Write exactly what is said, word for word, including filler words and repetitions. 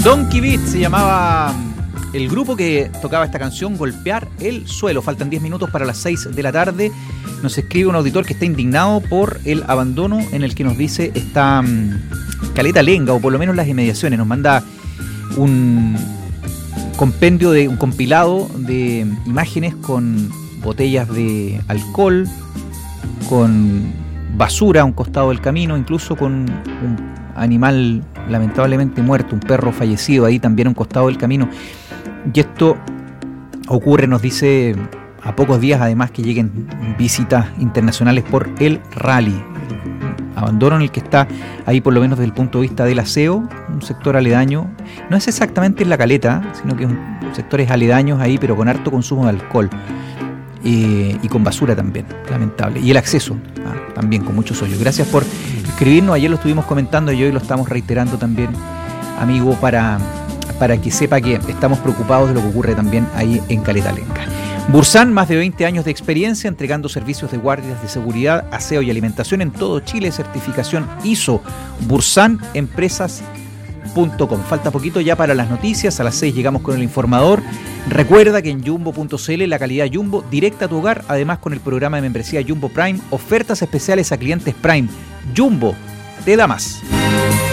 Donkey Beat se llamaba el grupo que tocaba esta canción, Golpear el Suelo. Faltan diez minutos para las seis de la tarde. Nos escribe un auditor que está indignado por el abandono en el que nos dice está um, Caleta Lenga, o por lo menos las inmediaciones. Nos manda un compendio, de un compilado de imágenes con botellas de alcohol, con basura a un costado del camino, incluso con un animal lamentablemente muerto, un perro fallecido ahí también a un costado del camino. Y esto ocurre, nos dice, a pocos días además que lleguen visitas internacionales por el rally. Abandono en el que está ahí, por lo menos desde el punto de vista del aseo, un sector aledaño. No es exactamente en La Caleta, sino que es un, sectores aledaños ahí, pero con harto consumo de alcohol. Eh, y con basura también, lamentable. Y el acceso, ah, también con muchos hoyos. Gracias por escribirnos. Ayer lo estuvimos comentando y hoy lo estamos reiterando también, amigo, para, para que sepa que estamos preocupados de lo que ocurre también ahí en Caleta Lenga. Bursan, más de veinte años de experiencia entregando servicios de guardias de seguridad, aseo y alimentación en todo Chile, certificación I S O. Bursan Empresas punto com. Falta poquito ya para las noticias. A las seis llegamos con el informador. Recuerda que en Jumbo punto c l la calidad Jumbo directa a tu hogar, además con el programa de membresía Jumbo Prime, ofertas especiales a clientes Prime. Jumbo te da más.